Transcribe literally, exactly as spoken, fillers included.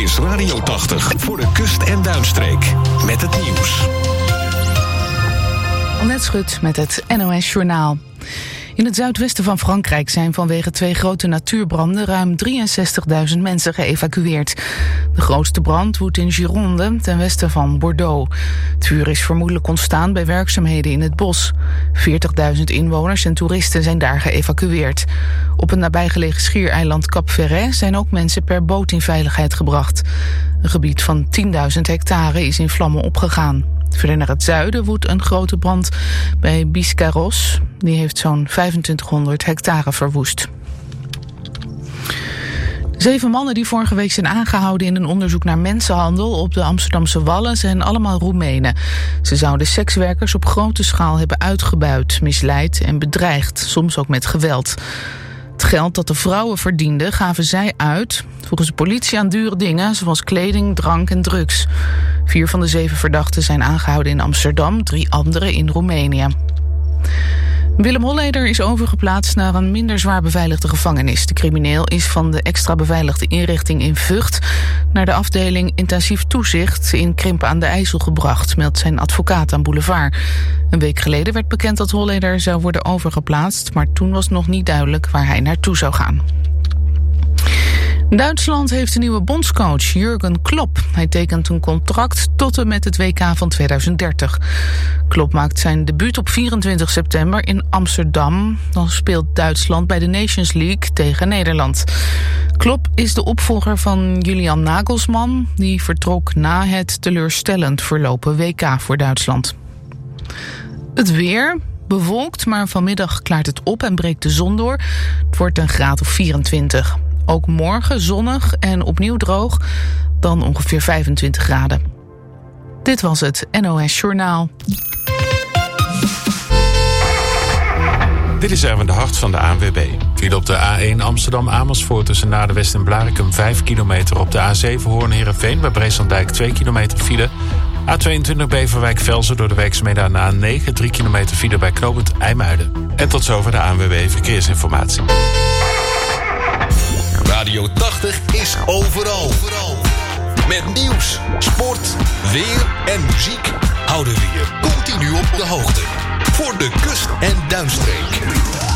is Radio tachtig voor de kust- en duinstreek. Met het nieuws. Annette Schut met het N O S Journaal. In het zuidwesten van Frankrijk zijn vanwege twee grote natuurbranden ruim drieënzestigduizend mensen geëvacueerd. De grootste brand woedt in Gironde, ten westen van Bordeaux. Het vuur is vermoedelijk ontstaan bij werkzaamheden in het bos. veertigduizend inwoners en toeristen zijn daar geëvacueerd. Op een nabijgelegen schiereiland Cap Ferret zijn ook mensen per boot in veiligheid gebracht. Een gebied van tienduizend hectare is in vlammen opgegaan. Verder naar het zuiden woedt een grote brand bij Biscarrosse. Die heeft zo'n vijfentwintighonderd hectare verwoest. Zeven mannen die vorige week zijn aangehouden in een onderzoek naar mensenhandel op de Amsterdamse Wallen zijn allemaal Roemenen. Ze zouden sekswerkers op grote schaal hebben uitgebuit, misleid en bedreigd, soms ook met geweld. Het geld dat de vrouwen verdienden gaven zij uit, volgens de politie, aan dure dingen zoals kleding, drank en drugs. Vier van de zeven verdachten zijn aangehouden in Amsterdam, drie anderen in Roemenië. Willem Holleder is overgeplaatst naar een minder zwaar beveiligde gevangenis. De crimineel is van de extra beveiligde inrichting in Vught naar de afdeling intensief toezicht in Krimpen aan de IJssel gebracht, meldt zijn advocaat aan Boulevard. Een week geleden werd bekend dat Holleder zou worden overgeplaatst, maar toen was nog niet duidelijk waar hij naartoe zou gaan. Duitsland heeft een nieuwe bondscoach, Jurgen Klopp. Hij tekent een contract tot en met het W K van tweeduizend dertig. Klopp maakt zijn debuut op vierentwintig september in Amsterdam. Dan speelt Duitsland bij de Nations League tegen Nederland. Klopp is de opvolger van Julian Nagelsmann. Die vertrok na het teleurstellend verlopen W K voor Duitsland. Het weer. Bewolkt, maar vanmiddag klaart het op en breekt de zon door. Het wordt een graad of vierentwintig. Ook morgen zonnig en opnieuw droog, dan ongeveer vijfentwintig graden. Dit was het N O S Journaal. Dit is Erwin de Hart van de A N W B. File op de A één Amsterdam-Amersfoort tussen Naardenwest en Blarikum vijf kilometer. Op de A zeven Hoorn-Heerenveen bij Breeslanddijk twee kilometer file. A tweeëntwintig Beverwijk-Velzen door de werkzaamheden aan de A negen drie kilometer file bij knooppunt IJmuiden. En tot zover de A N W B Verkeersinformatie. Radio tachtig is overal. Met nieuws, sport, weer en muziek houden we je continu op de hoogte. Voor de kust- en duinstreek.